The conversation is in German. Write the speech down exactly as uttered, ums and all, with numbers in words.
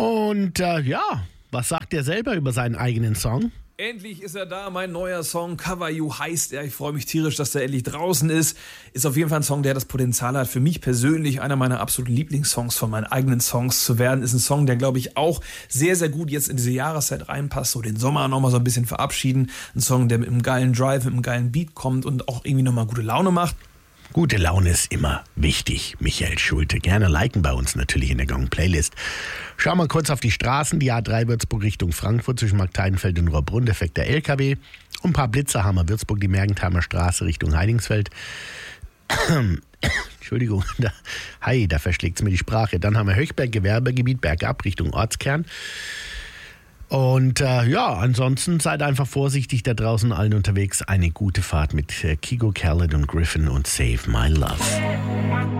Und äh, ja, was sagt er selber über seinen eigenen Song? Endlich ist er da, mein neuer Song, Cover You heißt er. Ich freue mich tierisch, dass der endlich draußen ist. Ist auf jeden Fall ein Song, der das Potenzial hat, für mich persönlich einer meiner absoluten Lieblingssongs von meinen eigenen Songs zu werden. Ist ein Song, der, glaube ich, auch sehr, sehr gut jetzt in diese Jahreszeit reinpasst, so den Sommer nochmal so ein bisschen verabschieden. Ein Song, der mit einem geilen Drive, mit einem geilen Beat kommt und auch irgendwie nochmal gute Laune macht. Gute Laune ist immer wichtig. Michael Schulte. Gerne liken bei uns natürlich in der Gong-Playlist. Schauen wir kurz auf die Straßen. Die A drei Würzburg Richtung Frankfurt zwischen Markteidenfeld und Rohrbrunn. Defekter L K W. Und ein paar Blitzer haben wir. Würzburg die Mergentheimer Straße Richtung Heidingsfeld. Entschuldigung. Da, hi, da verschlägt es mir die Sprache. Dann haben wir Höchberg Gewerbegebiet bergab Richtung Ortskern. Und äh, ja, ansonsten seid einfach vorsichtig da draußen allen unterwegs. Eine gute Fahrt mit äh, Kigo, Khaled und Griffin und Save My Love.